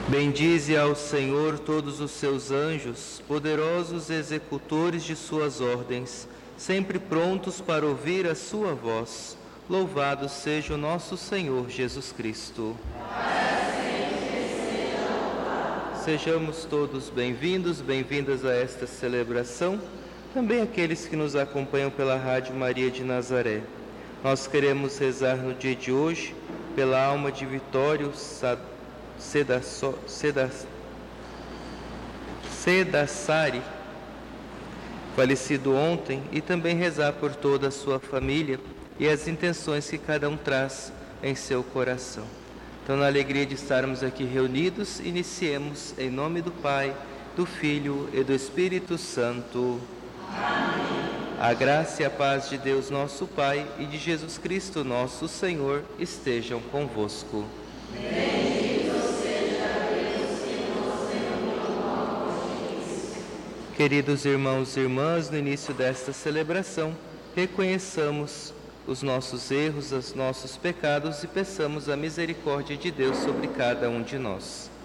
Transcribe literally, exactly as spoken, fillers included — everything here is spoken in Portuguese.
Bendize ao Senhor todos os seus anjos, poderosos executores de suas ordens, sempre prontos para ouvir a sua voz. Louvado seja o nosso Senhor Jesus Cristo. Sejamos todos bem-vindos, bem-vindas a esta celebração, também aqueles que nos acompanham pela Rádio Maria de Nazaré. Nós queremos rezar no dia de hoje pela alma de Vitório Sedassari, falecido ontem, e também rezar por toda a sua família e as intenções que cada um traz em seu coração. Então, na alegria de estarmos aqui reunidos, iniciemos em nome do Pai, do Filho e do Espírito Santo. Amém. A graça e a paz de Deus nosso Pai e de Jesus Cristo nosso Senhor estejam convosco. Bendito seja Deus que nos enviou a Cristo. Queridos irmãos e irmãs, no início desta celebração, reconheçamos os nossos erros, os nossos pecados e peçamos a misericórdia de Deus sobre cada um de nós.